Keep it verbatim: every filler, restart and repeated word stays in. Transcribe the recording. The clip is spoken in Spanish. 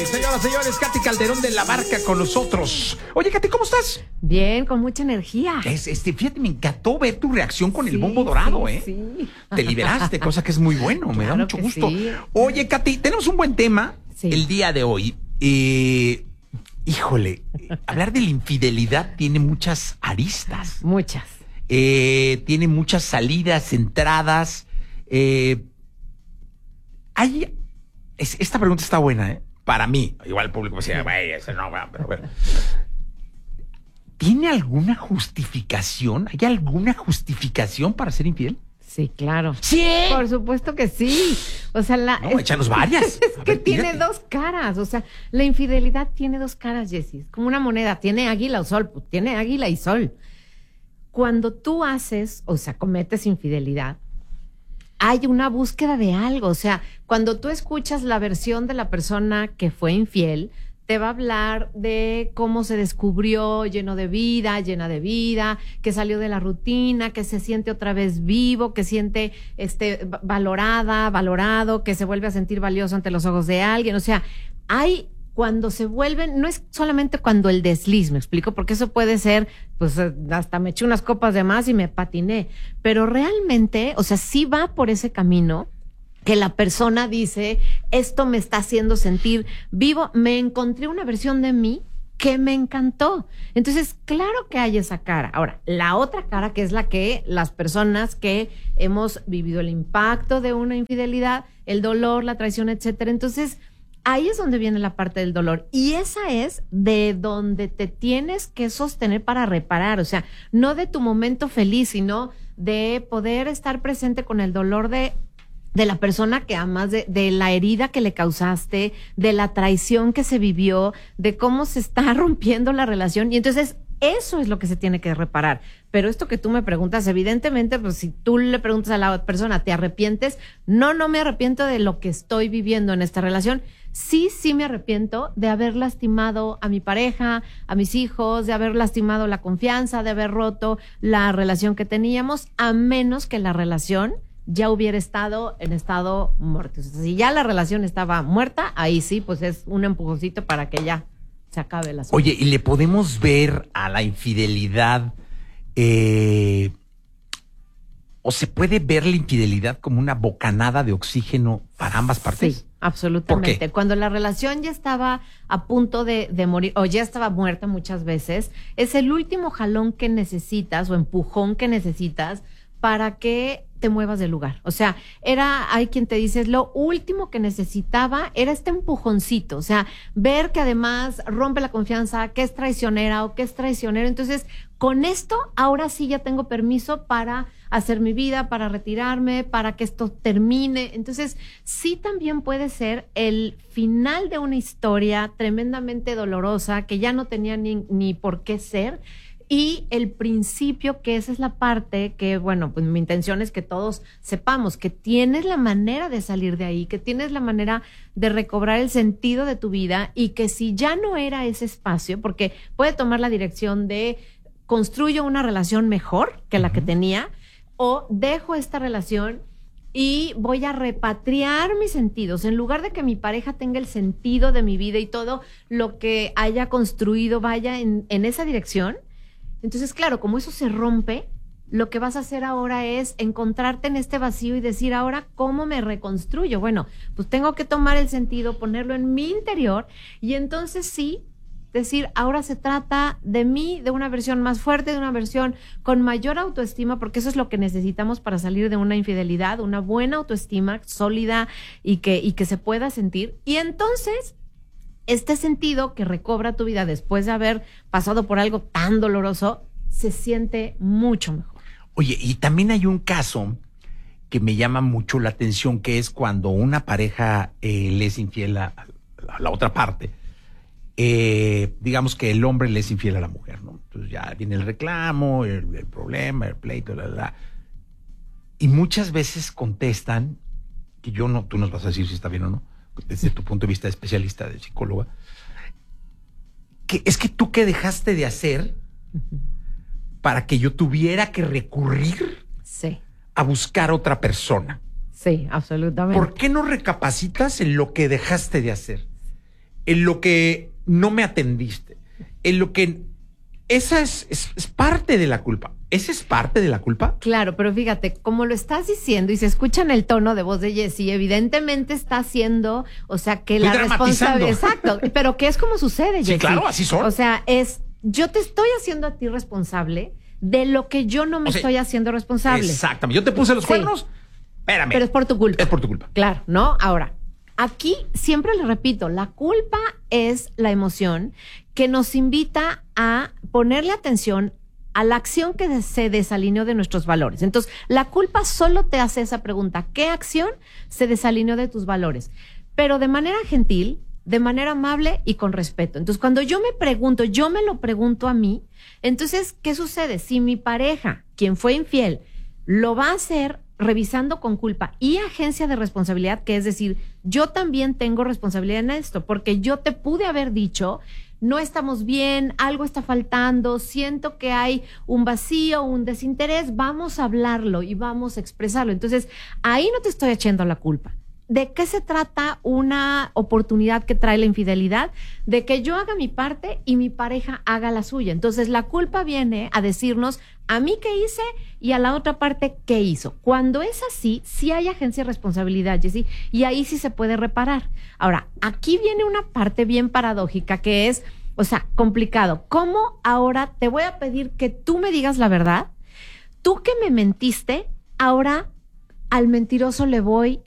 Señoras, señores, Katy Calderón de la Barca con nosotros. Oye, Katy, ¿cómo estás? Bien, con mucha energía. Es, este, fíjate, me encantó ver tu reacción con Sí, el bombo dorado, sí, ¿eh? sí. Te liberaste, cosa que es muy bueno, me da Claro mucho que gusto. sí. Oye, Katy, tenemos un buen tema Sí. el día de hoy. Eh, híjole, hablar de la infidelidad tiene muchas aristas. Muchas. Eh, tiene muchas salidas, entradas. Eh, hay, es- esta pregunta está buena, ¿eh? Para mí. Igual el público me decía, güey, ese no, güey", pero bueno. ¿Tiene alguna justificación? ¿Hay alguna justificación para ser infiel? Sí, claro. ¡Sí! Por supuesto que sí. O sea, la. No, es- échanos varias. Es A que ver, tiene tírate. dos caras. O sea, la infidelidad tiene dos caras, Jessy. Es como una moneda. Tiene águila o sol. Pues tiene águila y sol. Cuando tú haces, o sea, cometes infidelidad, hay una búsqueda de algo. O sea, cuando tú escuchas la versión de la persona que fue infiel, te va a hablar de cómo se descubrió lleno de vida, llena de vida, que salió de la rutina, que se siente otra vez vivo, que siente este, va- valorada, valorado, que se vuelve a sentir valioso ante los ojos de alguien. O sea, hay cuando se vuelven, no es solamente cuando el desliz, me explico, porque eso puede ser, pues eh, hasta me eché unas copas de más y me patiné, pero realmente, o sea, sí va por ese camino que la persona dice, esto me está haciendo sentir vivo, me encontré una versión de mí que me encantó. Entonces, claro que hay esa cara. Ahora, la otra cara, que es la que las personas que hemos vivido el impacto de una infidelidad, el dolor, la traición, etcétera. Entonces, ahí es donde viene la parte del dolor. Y esa es de donde te tienes que sostener para reparar. O sea, no de tu momento feliz, sino de poder estar presente con el dolor de de la persona que amas, de, de la herida que le causaste, de la traición que se vivió, de cómo se está rompiendo la relación. Y entonces eso es lo que se tiene que reparar. Pero esto que tú me preguntas, evidentemente, pues si tú le preguntas a la persona, ¿te arrepientes? No, no me arrepiento de lo que estoy viviendo en esta relación. Sí, sí me arrepiento de haber lastimado a mi pareja, a mis hijos, de haber lastimado la confianza, de haber roto la relación que teníamos, a menos que la relación ya hubiera estado en estado muerto. O sea, si ya la relación estaba muerta, ahí sí, pues es un empujoncito para que ya se acabe la Oye, ¿y le podemos ver a la infidelidad, eh, o se puede ver la infidelidad como una bocanada de oxígeno para ambas partes? Sí, absolutamente. ¿Por qué? Cuando la relación ya estaba a punto de, de morir, o ya estaba muerta muchas veces, es el último jalón que necesitas o empujón que necesitas para que te muevas del lugar. O sea, era, hay quien te dice, es lo último que necesitaba, era este empujoncito. O sea, ver que además rompe la confianza, que es traicionera o que es traicionero. Entonces, con esto, ahora sí ya tengo permiso para hacer mi vida, para retirarme, para que esto termine. Entonces, sí también puede ser el final de una historia tremendamente dolorosa que ya no tenía ni, ni por qué ser. Y el principio, que esa es la parte que, bueno, pues mi intención es que todos sepamos que tienes la manera de salir de ahí, que tienes la manera de recobrar el sentido de tu vida y que si ya no era ese espacio, porque puede tomar la dirección de construyo una relación mejor que la que tenía o dejo esta relación y voy a repatriar mis sentidos. En lugar de que mi pareja tenga el sentido de mi vida y todo lo que haya construido vaya en, en esa dirección. Entonces, claro, como eso se rompe, lo que vas a hacer ahora es encontrarte en este vacío y decir, ahora, ¿cómo me reconstruyo? Bueno, pues tengo que tomar el sentido, ponerlo en mi interior y entonces sí, decir, ahora se trata de mí, de una versión más fuerte, de una versión con mayor autoestima, porque eso es lo que necesitamos para salir de una infidelidad, una buena autoestima sólida y que, y que se pueda sentir. Y entonces este sentido que recobra tu vida después de haber pasado por algo tan doloroso, se siente mucho mejor. Oye, y también hay un caso que me llama mucho la atención, que es cuando una pareja eh, le es infiel a, a la otra parte. Eh, digamos que el hombre le es infiel a la mujer, ¿no? Entonces ya viene el reclamo, el, el problema, el pleito, la, la. Y muchas veces contestan, que yo no, tú nos vas a decir si está bien o no, desde tu punto de vista de especialista, de psicóloga, que es que tú qué dejaste de hacer para que yo tuviera que recurrir Sí, a buscar otra persona. sí, absolutamente. ¿Por qué no recapacitas en lo que dejaste de hacer? en lo que no me atendiste, en lo que... Esa es, es, es parte de la culpa. ¿Esa es parte de la culpa? Claro, pero fíjate, como lo estás diciendo y se escucha en el tono de voz de Jessy, evidentemente está haciendo, o sea, que Estoy la responsabilidad... dramatizando. Exacto, pero que es como sucede, Jessy. Sí, claro, así son. O sea, es, yo te estoy haciendo a ti responsable de lo que yo no me O sea, estoy haciendo responsable. Exactamente. Yo te puse los Sí. cuernos, espérame. Pero es por tu culpa. Es por tu culpa. Claro, ¿no? Ahora, aquí siempre le repito, la culpa es la emoción que nos invita a ponerle atención a la acción que se desalineó de nuestros valores. Entonces, la culpa solo te hace esa pregunta, ¿qué acción se desalineó de tus valores? Pero de manera gentil, de manera amable y con respeto. Entonces, cuando yo me pregunto, yo me lo pregunto a mí, entonces, ¿qué sucede? Si mi pareja, quien fue infiel, lo va a hacer revisando con culpa y agencia de responsabilidad, que es decir, yo también tengo responsabilidad en esto, porque yo te pude haber dicho, no estamos bien, algo está faltando, siento que hay un vacío, un desinterés, vamos a hablarlo y vamos a expresarlo. Entonces, ahí no te estoy echando la culpa. ¿De qué se trata una oportunidad que trae la infidelidad? De que yo haga mi parte y mi pareja haga la suya. Entonces, la culpa viene a decirnos a mí qué hice y a la otra parte qué hizo. Cuando es así, sí hay agencia de responsabilidad, Jessy, y ahí sí se puede reparar. Ahora, aquí viene una parte bien paradójica que es, o sea, complicado. ¿Cómo ahora te voy a pedir que tú me digas la verdad? Tú que me mentiste, ahora al mentiroso le voy